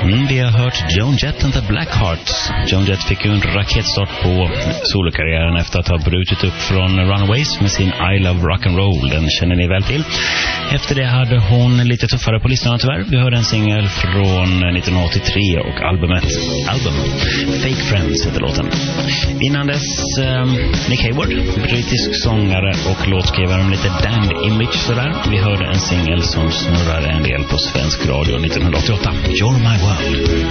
Vi har hört Joan Jett and the Blackhearts. Joan Jett fick ju en raketstart på solokarriären efter att ha brutit upp från Runaways med sin I Love Rock'n'Roll. Den känner ni väl till. Efter det hade hon lite tuffare på listorna tyvärr. Vi hörde en singel från 1983 och albumet Fake Friends heter låten. Innan dess Nick Hayward, brittisk sångare och låtskrivare med lite damned image sådär. Vi hörde en singel som snurrade en del på svensk radio 1988. You're My World.